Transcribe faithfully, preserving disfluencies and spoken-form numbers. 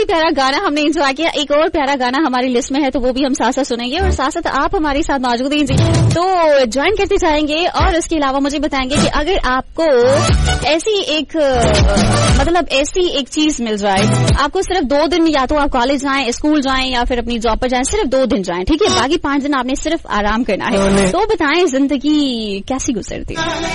ही प्यारा गाना हमने एंजॉय किया। एक और प्यारा गाना हमारी लिस्ट में है तो वो भी हम साथ साथ सुनेंगे और साथ साथ आप हमारे साथ मौजूद हैं जी, तो ज्वाइन करते जाएंगे। और इसके अलावा मुझे बताएंगे कि अगर आपको ऐसी एक मतलब ऐसी एक चीज मिल जाए, आपको सिर्फ दो दिन या तो आप कॉलेज जाएं, स्कूल जाएं या फिर अपनी जॉब पर जाएं, सिर्फ दो दिन जाएं, ठीक है, बाकी पांच दिन आपने सिर्फ आराम करना है, तो बताएं जिंदगी कैसी गुजरती है।